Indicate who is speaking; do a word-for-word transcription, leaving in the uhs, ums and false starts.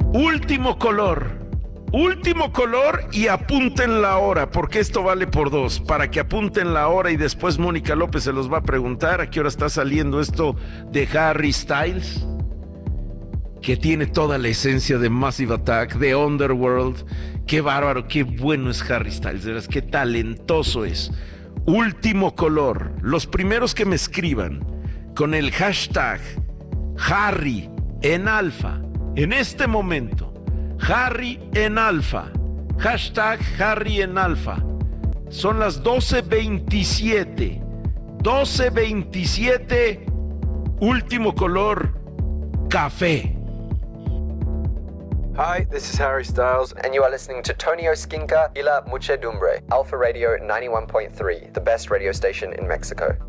Speaker 1: Último color. Último color y apunten la hora, porque esto vale por dos, para que apunten la hora y después Mónica López se los va a preguntar a qué hora está saliendo esto de Harry Styles, que tiene toda la esencia de Massive Attack, de Underworld. Qué bárbaro, qué bueno es Harry Styles, de veras, qué talentoso es. Último color, los primeros que me escriban con el hashtag Harry en alfa, en este momento, Harry en alfa, hashtag Harry en alfa. Son las doce veintisiete, doce veintisiete, último color, café.
Speaker 2: Hi, this is Harry Styles,
Speaker 3: and you are listening to Tonio Skinka y La Muchedumbre, Alpha Radio ninety-one point three, the best radio station in Mexico.